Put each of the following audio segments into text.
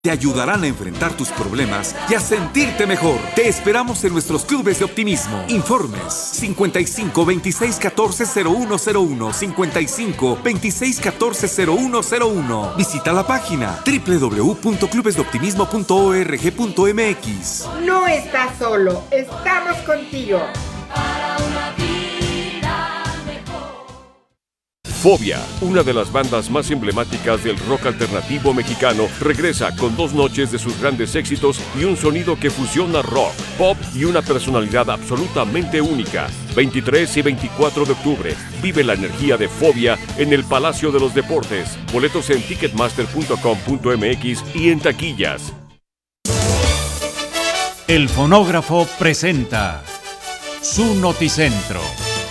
te ayudarán a enfrentar tus problemas y a sentirte mejor. Te esperamos en nuestros clubes de optimismo. Informes 55 26 14 0101, 55 26 14 0101. Visita la página www.clubesdeoptimismo.org.mx. No estás solo, estamos contigo. Fobia, una de las bandas más emblemáticas del rock alternativo mexicano, regresa con 2 noches de sus grandes éxitos y un sonido que fusiona rock, pop y una personalidad absolutamente única. 23 y 24 de octubre, vive la energía de Fobia en el Palacio de los Deportes. Boletos en ticketmaster.com.mx y en taquillas. El Fonógrafo presenta su Noticentro.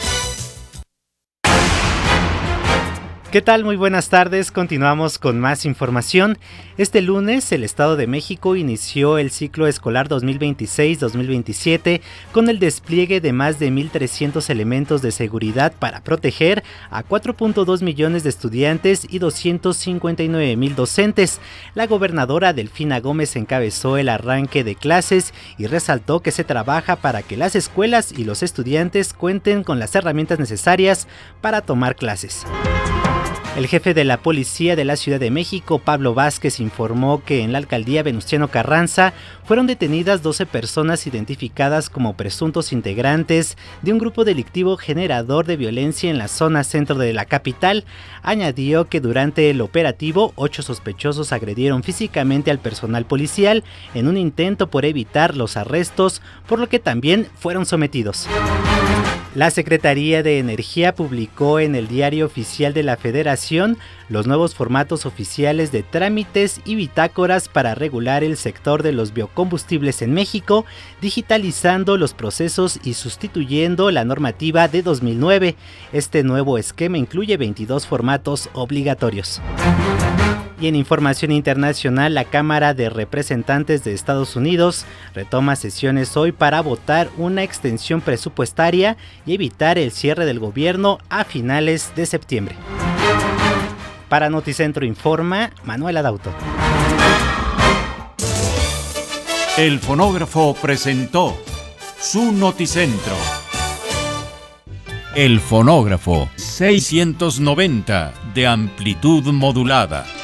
¿Qué tal? Muy buenas tardes, continuamos con más información. Este lunes el Estado de México inició el ciclo escolar 2026-2027 con el despliegue de más de 1,300 elementos de seguridad para proteger a 4.2 millones de estudiantes y 259,000 docentes. La gobernadora Delfina Gómez encabezó el arranque de clases y resaltó que se trabaja para que las escuelas y los estudiantes cuenten con las herramientas necesarias para tomar clases. El jefe de la Policía de la Ciudad de México, Pablo Vázquez, informó que en la alcaldía Venustiano Carranza fueron detenidas 12 personas identificadas como presuntos integrantes de un grupo delictivo generador de violencia en la zona centro de la capital. Añadió que durante el operativo, 8 sospechosos agredieron físicamente al personal policial en un intento por evitar los arrestos, por lo que también fueron sometidos. La Secretaría de Energía publicó en el Diario Oficial de la Federación los nuevos formatos oficiales de trámites y bitácoras para regular el sector de los biocombustibles en México, digitalizando los procesos y sustituyendo la normativa de 2009. Este nuevo esquema incluye 22 formatos obligatorios. Y en información internacional, la Cámara de Representantes de Estados Unidos retoma sesiones hoy para votar una extensión presupuestaria y evitar el cierre del gobierno a finales de septiembre. Para Noticentro informa Manuel Adauto. El Fonógrafo presentó su Noticentro. El Fonógrafo 690 de amplitud modulada.